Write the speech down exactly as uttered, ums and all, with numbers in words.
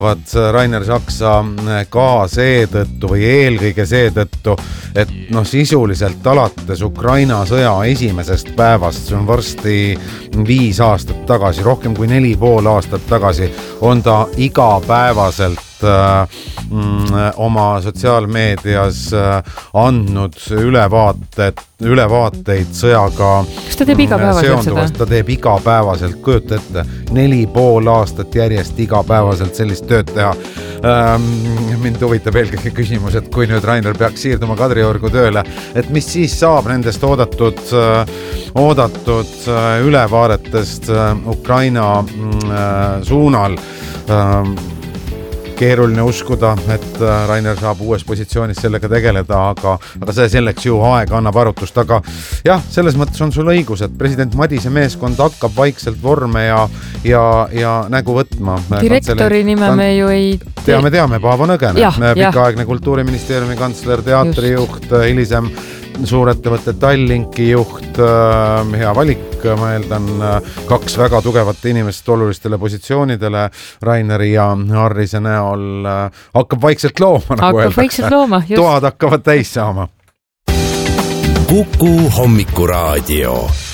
Rainer Saksa ka seetõttu või eelkõige seetõttu, et noh, sisuliselt alates Ukraina sõja esimesest päevast, see on varsti viis aastat tagasi, rohkem kui neli pool aastat tagasi, on ta igapäevaselt oma sotsiaalmeedias andnud ülevaated, ülevaateid sõjaga kas ta teeb igapäevaselt seda? Ta teeb igapäevaselt, kujuta ette, neli pool aastat järjest igapäevaselt sellist tööd teha. Mind huvitab eelkõige küsimus, et kui nüüd Rainer peaks siirduma Kadriorgu tööle, et mis siis saab nendest oodatud, oodatud ülevaaretest Ukraina suunal. Keeruline uskuda, et Rainer saab uues positsioonis sellega tegeleda, aga, aga see selleks ju aega annab arutust, aga jah, selles mõttes on sul õigus, et president Madise meeskond hakkab vaikselt vorme ja, ja, ja nägu võtma. Direktori nime ta, me ju ei teame, teame, Paavo Nõgene, pikaaegne kultuuriministeeriumi kantsler, teatrijuht, hilisem suurettevõtte Tallinki juht, hea valik, ma eeldan kaks väga tugevat inimest olulistele positsioonidele, Raineri ja Harrise näol hakkab vaikselt looma, nagu hakkab vaikselt looma, just. Toad hakkavad täis saama. Kuku hommikuraadio.